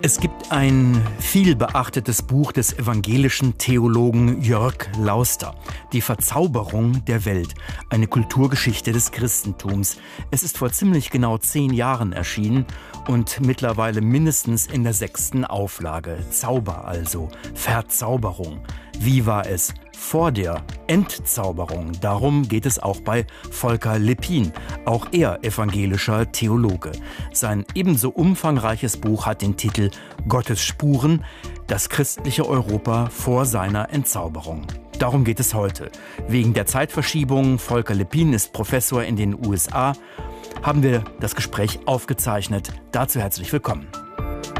Es gibt ein viel beachtetes Buch des evangelischen Theologen Jörg Lauster. Die Verzauberung der Welt. Eine Kulturgeschichte des Christentums. Es ist vor ziemlich genau 10 Jahren erschienen und mittlerweile mindestens in der 6. Auflage. Zauber also. Verzauberung. Wie war es vor der Entzauberung? Darum geht es auch bei Volker Leppin, auch er evangelischer Theologe. Sein ebenso umfangreiches Buch hat den Titel Gottes Spuren, das christliche Europa vor seiner Entzauberung. Darum geht es heute. Wegen der Zeitverschiebung, Volker Leppin ist Professor in den USA, haben wir das Gespräch aufgezeichnet. Dazu herzlich willkommen.